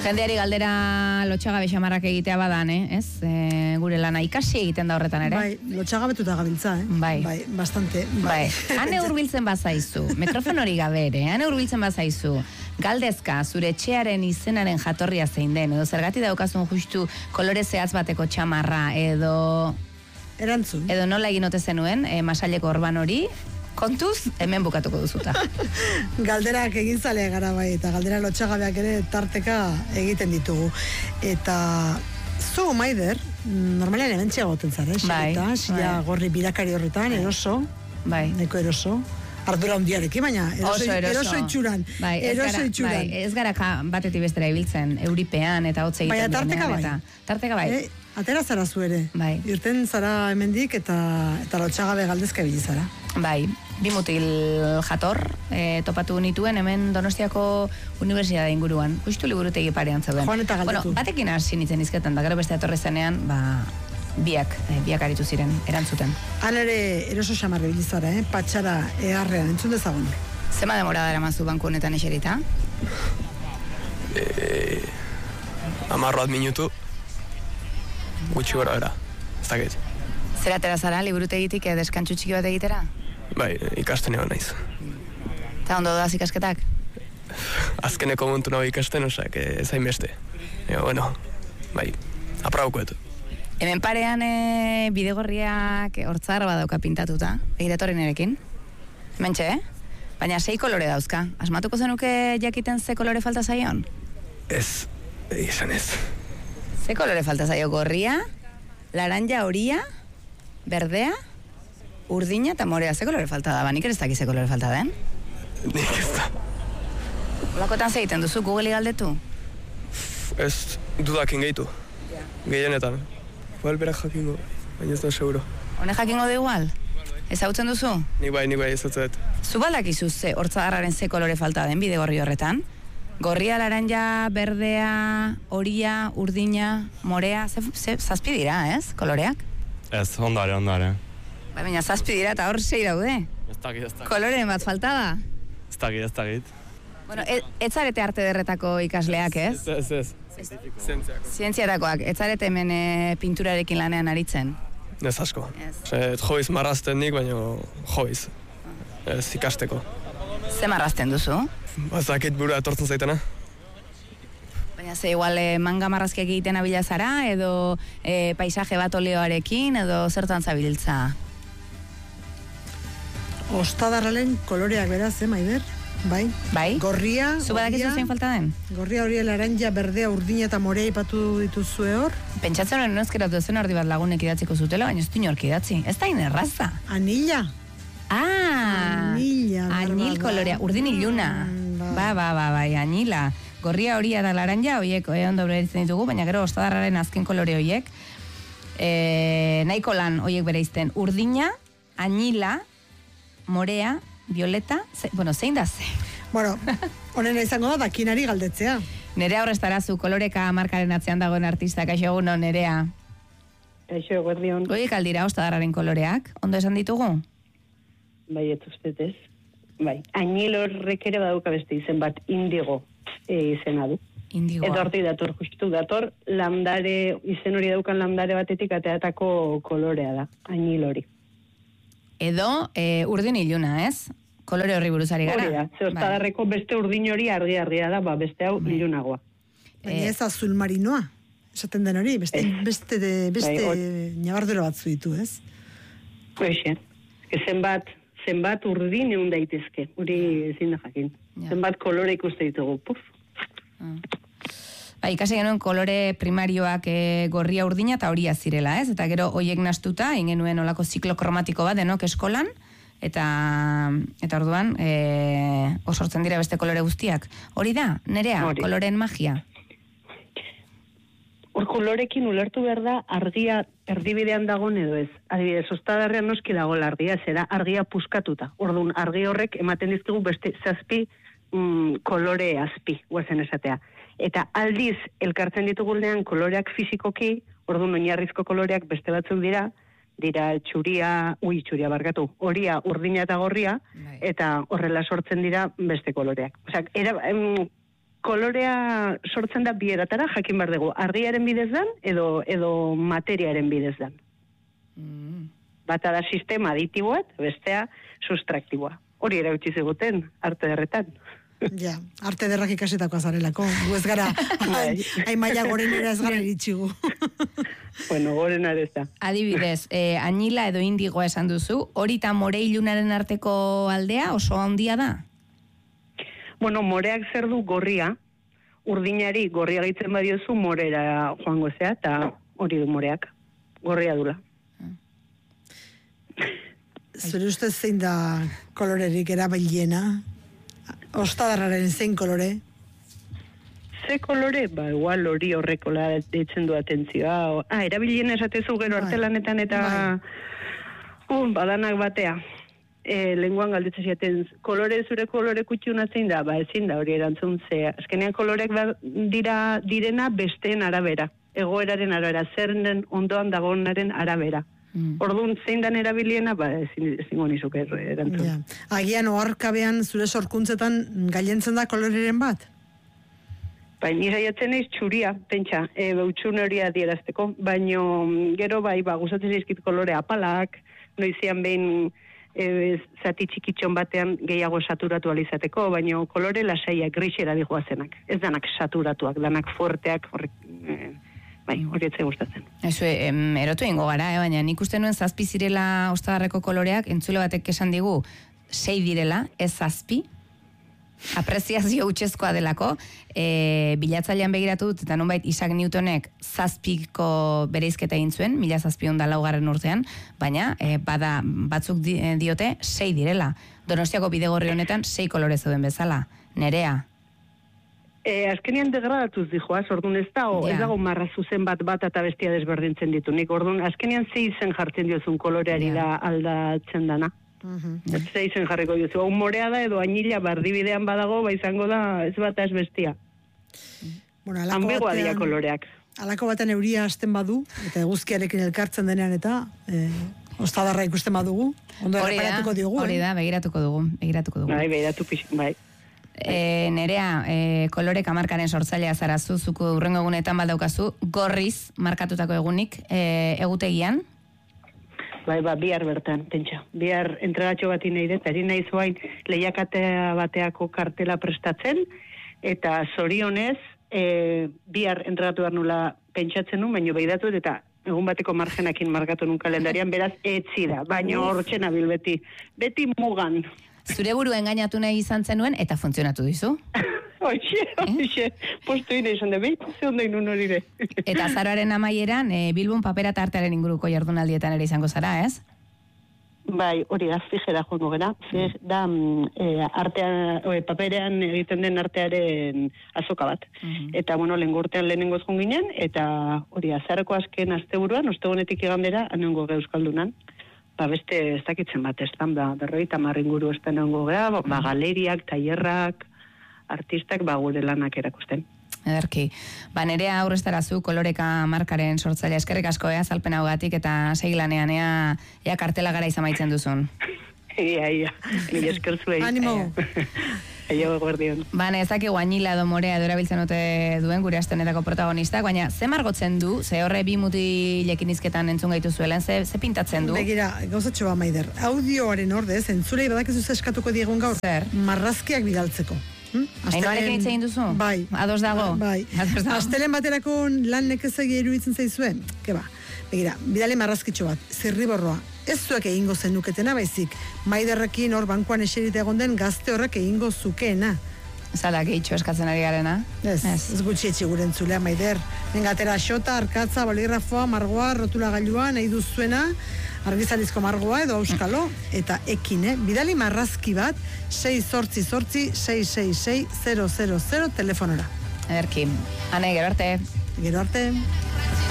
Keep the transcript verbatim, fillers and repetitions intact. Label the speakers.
Speaker 1: Jendeari galdera lotxagabe xamarrak egitea badan, eh? Ez? E, gure lana ikasi egiten da horretan ere.
Speaker 2: Bai, lotxagabetuta gabiltza, eh?
Speaker 1: Bai.
Speaker 2: Bai, bastante.
Speaker 1: Bai. Hane hurbiltzen bazaizu, mikrofon hori gabe ere, hane hurbiltzen bazaizu, galdezka, zure etxearen izenaren jatorria zein den, edo zergati daukazun justu kolore zehatz bateko txamarra, edo...
Speaker 2: Erantzun.
Speaker 1: Edo nola egin ote zenuen, e, Masaileko orban hori, kontuz, hemen bukatuko duzuta.
Speaker 2: Galderak egin zale gara bai, eta galdera lotxagabeak ere tarteka egiten ditugu. Eta zu, Maider, normalean hemen txegoten zara, eh?
Speaker 1: Bai,
Speaker 2: Eta, xila
Speaker 1: bai.
Speaker 2: gorri birakari horretan, eroso,
Speaker 1: Bai.
Speaker 2: neko eroso. Ardura hundiarekin, baina eroso,
Speaker 1: Oso eroso.
Speaker 2: eroso itxuran.
Speaker 1: Bai, ez
Speaker 2: eroso
Speaker 1: gara,
Speaker 2: itxuran.
Speaker 1: bai, ez gara ka, batetik bestera ibiltzen, euripean eta hotz egiten
Speaker 2: Baina tarteka
Speaker 1: duenean,
Speaker 2: bai.
Speaker 1: eta tarteka bai.
Speaker 2: Eh, atera zara zu ere.
Speaker 1: Bai.
Speaker 2: Irten zara hemendik eta eta lotxagabe galdezka ibili zara.
Speaker 1: Bai, bi mutil jator, e, topatu nituen hemen Donostiako Unibertsitate inguruan, justu liburutegi parean zeuden.
Speaker 2: Joan eta galdetu.
Speaker 1: Bueno, batekin hasi nintzen izketan, da gero beste etorri zenean, ba, biak, e, biak aritu ziren, erantzuten.
Speaker 2: Han ere eroso xamarre ibili zara, eh? Patxara eharrean, entzun dezagun.
Speaker 1: Zema demora dara mazu banku honetan eserita?
Speaker 3: E, amarro bat minutu, gutxi gora bera, ez dakit.
Speaker 1: Zer atera zara, liburutegitik e, deskantxu txiki bat egitera?
Speaker 3: Bai, ikasten egon naiz.
Speaker 1: Eta ondo doaz ikasketak?
Speaker 3: Azkeneko montu nago ikasten, osak, ez hainbeste. E, bueno, bai, apraukoetu.
Speaker 1: Hemen parean e, bidegorriak hortzar badauka pintatuta, begiratorri nerekin. Hementxe, eh? Baina sei kolore dauzka. Asmatuko zenuke jakiten ze kolore falta zaion?
Speaker 3: Ez, izan ez.
Speaker 1: Ze kolore falta zaio? Gorria, laranja horia, berdea, urdina eta morea. Ze kolore falta da? Ba, nik ere ez dakit ze kolore falta den.
Speaker 3: Nik ez da.
Speaker 1: Olakotan ze egiten duzu, Google galdetu?
Speaker 3: Ez dudakin gehitu. Gehienetan. Igual berak jakingo, baina ez da seguro.
Speaker 1: Hone jakingo da igual? Ezagutzen duzu?
Speaker 3: Nik bai, nik bai ezagutzen dut.
Speaker 1: Zu baldakizu ze hortzadarraren ze kolore falta den bidegorri horretan? Gorria, laranja, berdea, horia, urdina, morea, ze, ze, zazpi dira, ez, koloreak?
Speaker 4: Ez, ondare, ondare.
Speaker 1: Ba, baina zazpi dira eta hor sei daude.
Speaker 4: Ez dakit, ez dakit.
Speaker 1: Koloreen bat falta da?
Speaker 4: Ez dakit, ez dakit.
Speaker 1: Bueno, e, ez zarete arte derretako ikasleak, ez?
Speaker 3: Ez, ez, ez. Zientziako.
Speaker 1: Zientziatakoak, ez zarete hemen e, pinturarekin lanean aritzen?
Speaker 3: Ez asko.
Speaker 1: Ez.
Speaker 3: Ez joiz marrazten nik, baina joiz. Ez ikasteko.
Speaker 1: Ze marrazten duzu?
Speaker 3: Bazakit burua etortzen zaitena.
Speaker 1: Baina ze igual e, manga marrazkiak egiten abila zara, edo e, paisaje bat oleoarekin, edo zertan zabiltza?
Speaker 2: Ostadarralen koloreak beraz, eh, Maider? Bai.
Speaker 1: Bai?
Speaker 2: Gorria,
Speaker 1: Zu badakizu zein falta den?
Speaker 2: gorria, horia, laranja, berdea, urdina eta morea ipatu dituzue hor.
Speaker 1: Pentsatzen hori nozkeratu zen ordi bat lagunek idatziko zutela, baina ez du inork idatzi. Ez da inerraza.
Speaker 2: Anilla.
Speaker 1: Ah!
Speaker 2: Anilla,
Speaker 1: Anil
Speaker 2: barbada.
Speaker 1: kolorea, urdin iluna.
Speaker 2: Mm, bai.
Speaker 1: Ba, ba, ba, bai, anila. Gorria, horia eta laranja, hoiek, eh, ondo bereitzen ditugu, baina gero ostadarraren azken kolore hoiek. E, nahiko lan hoiek bereizten. Urdina, anila, morea, violeta, ze, bueno, zein da ze?
Speaker 2: Bueno, honena izango da, dakinari galdetzea.
Speaker 1: Nerea horreztarazu, koloreka markaren atzean dagoen artista, kaixo egun hon, Nerea.
Speaker 5: Kaixo, eguerdion.
Speaker 1: Hoiek aldira ostadarraren koloreak, ondo esan ditugu?
Speaker 5: Bai, ez ustez. Bai, añil horrek ere baduka beste izen bat, indigo e, izena du.
Speaker 1: Indigoa.
Speaker 5: Eta hortik dator, justu dator, landare, izen hori daukan landare batetik ateatako kolorea da, añil hori.
Speaker 1: Edo e, urdin iluna, ez? Kolore horri buruzari gara.
Speaker 5: Hori da, ze ostadarreko beste urdin hori argi-argia da, ba, beste hau ilunagoa.
Speaker 2: Baina ez azul marinoa. Esaten den hori, beste, beste, de, beste
Speaker 5: Bai, hor-
Speaker 2: nabardero batzu ditu, ez?
Speaker 5: Hoxe, que zenbat, zenbat urdin egun daitezke, hori ezin da jakin.
Speaker 1: Ja.
Speaker 5: Zenbat kolore ikuste ditugu, puf.
Speaker 1: Ba, ikasi genuen kolore primarioak e, gorria urdina eta horia zirela, ez? Eta gero hoiek nastuta, ingenuen olako ziklo kromatiko bat denok eskolan, eta eta orduan e, osortzen dira beste kolore guztiak. Hori da, Nerea,
Speaker 5: Hori.
Speaker 1: koloreen magia.
Speaker 5: Hor kolorekin ulertu behar da argia erdibidean dagoen edo ez. Adibidez, ostadarrean noski dago argia, zera argia puskatuta. Orduan, argi horrek ematen dizkigu beste zazpi mm, kolore azpi, guazen esatea. Eta aldiz, elkartzen ditugunean koloreak fizikoki, orduan oinarrizko koloreak beste batzuk dira, dira txuria, ui, txuria barkatu, horia, urdina eta gorria,
Speaker 1: Bai.
Speaker 5: eta horrela sortzen dira beste koloreak. Osea, era, em, kolorea sortzen da bi eratara, jakin behar dugu, argiaren bidez dan, edo, edo materiaren bidez dan.
Speaker 1: Mm.
Speaker 5: Bata da sistema aditiboa, bestea sustraktiboa. Hori erautsi ziguten, arte derretan.
Speaker 2: Ja, arte derrak ikasitako azarelako. Gu ez gara, hain maila gorenera ez gara iritxigu.
Speaker 5: Bueno, gorena ez da.
Speaker 1: Adibidez, eh, anila edo indigoa esan duzu, hori eta more ilunaren arteko aldea oso handia da?
Speaker 5: Bueno, moreak zer du gorria, urdinari gorria gaitzen badiozu morera joango zea, eta hori du moreak, gorria dula.
Speaker 2: Zure ustez zein da kolorerik erabiliena? Ostadarraren zein kolore?
Speaker 5: Ze kolore? Ba, igual hori horrekola deitzen du atentzioa. Ah, erabilien esatezu gero
Speaker 2: Bai.
Speaker 5: artelanetan eta uh, badanak batea. E, lenguan galdetzen ziaten, kolore zure kolore kutxuna zein da? Ba, ezin da hori erantzun ze. Azkenean kolorek ba, dira direna besteen arabera. Egoeraren arabera, zer den ondoan dagoenaren arabera. Mm. Orduan, zein dan erabiliena, ba, ezin, ezin gonizuk erantzun.
Speaker 2: Ja. Agian oharkabean zure sorkuntzetan gailentzen da koloreren bat?
Speaker 5: Bai, nire jatzen naiz txuria, pentsa, e, beutxun hori adierazteko, baino gero bai, ba, gustatzen zaizkit kolore apalak, noizian behin e, zati txikitxon batean gehiago saturatu alizateko, baino kolore lasaiak, grisera dihoazenak. Ez danak saturatuak, danak fuerteak, horrek, e, bai, hori etzai gustatzen.
Speaker 1: Eso, em, erotu ingo gara, eh? Baina nik uste nuen zazpi zirela ostadarreko koloreak, entzule batek esan digu, sei direla, ez zazpi, apreziazio utxezkoa delako, e, bilatzailean begiratu dut, eta nonbait Isaac Newtonek zazpiko bereizketa egin zuen, mila zazpion da laugarren urtean, baina e, bada batzuk di, diote sei direla. Donostiako bidegorri honetan sei kolore zeuden bezala. Nerea?
Speaker 5: E, azkenean degradatuz dijoaz, orduan ez da, o,
Speaker 1: Ja.
Speaker 5: ez dago marra zuzen bat bat eta bestia desberdintzen ditu. Nik orduan, azkenean ze izen jartzen diozun koloreari
Speaker 1: Ja.
Speaker 5: da aldatzen dana.
Speaker 2: Mhm.
Speaker 5: Ez ze izen jarriko diozu. Hau morea da edo anila bardibidean badago, ba izango da ez bata ez bestia.
Speaker 2: Bueno, alako
Speaker 5: Ambigoa dira
Speaker 2: batean,
Speaker 5: koloreak.
Speaker 2: alako batean euria hasten badu, eta eguzkiarekin elkartzen denean eta e, ostadarra ikusten badugu, ondo
Speaker 1: Hori da,
Speaker 2: erreparatuko diogu.
Speaker 1: hori
Speaker 2: eh?
Speaker 1: da, begiratuko dugu, begiratuko dugu.
Speaker 5: Bai, behiratu pixik, bai.
Speaker 1: E, nerea, e, kolorek amarkaren sortzailea zarazu, zuku urrengo egunetan baldaukazu, gorriz markatutako egunik e, egutegian.
Speaker 5: Bai, ba, bihar bertan, pentsa. Bihar entregatxo bat nahi dut, ari nahi zoain lehiakatea bateako kartela prestatzen, eta zorionez, e, bihar entregatu behar nula pentsatzen nun, baino behidatu eta egun bateko margenakin markatu nun kalendarian, beraz, etzi da, baino hortxe nabil beti, beti mugan.
Speaker 1: Zure buru engainatu nahi izan zenuen, eta funtzionatu dizu.
Speaker 5: Oixe, oixe, postu ina izan da, behitu ze ondo inun hori de.
Speaker 1: Eta azaroaren amaieran, e, Bilbon papera eta artearen inguruko jardunaldietan ere izango zara, ez?
Speaker 5: Bai, hori da, fijera joango gara. Fij, da, e, artean, e, paperean egiten den artearen azoka bat.
Speaker 1: Mhm.
Speaker 5: Eta, bueno, lehen urtean lehenengoz joan ginen, eta hori, azarako azken asteburuan, ostegunetik igandera, anengo Euskaldunan. Ba, beste ez dakitzen bat, ez da, ba, berroita marringuru ez da nengo gara, ba, ba, galeriak, tailerrak, artistak, ba, gure lanak erakusten.
Speaker 1: Ederki. Ba, nerea aurreztarazu koloreka markaren sortzaile eskerrik asko, ea, azalpen haugatik, eta segilanean, ea, ea kartela gara izamaitzen duzun.
Speaker 5: Ia, ia, nire esker zuei.
Speaker 2: Animo.
Speaker 5: Aio, eguerdion.
Speaker 1: Ba, ez dakigu anila edo morea edo erabiltzen ote duen gure astenetako protagonistak, baina ze margotzen du, ze horre bi mutilekin izketan entzun gaitu zuelen, ze, ze pintatzen du?
Speaker 2: Begira, gauzatxo ba, Maider, audioaren ordez, entzulei badakizu ze eskatuko diegun gaur,
Speaker 1: Zer?
Speaker 2: marrazkiak bidaltzeko. Hm?
Speaker 1: Ainoarekin hitz egin duzu?
Speaker 2: Bai.
Speaker 1: Ados dago?
Speaker 2: Bai.
Speaker 1: Ados dago.
Speaker 2: Astelen baterako lan nekezegi iruditzen zaizuen? Ke ba, begira, bidale marrazkitxo bat, zirriborroa, ez zuek egingo zenuketena baizik, Maiderrekin hor bankuan eserita egon den gazte horrek egingo zukeena.
Speaker 1: Zala, gehitxo eskatzen ari garena?
Speaker 2: Ez, ez gutxi etxe gure entzulea, Maider. Nengatera xota, arkatza, boligrafoa, margoa, rotula gailua, nahi duzuena, argizalizko margoa edo auskalo, eta ekin, eh? Bidali marrazki bat, sei zortzi zortzi, sei sei sei, zero zero zero telefonora.
Speaker 1: Ederki. Ane, gero arte.
Speaker 2: Gero arte.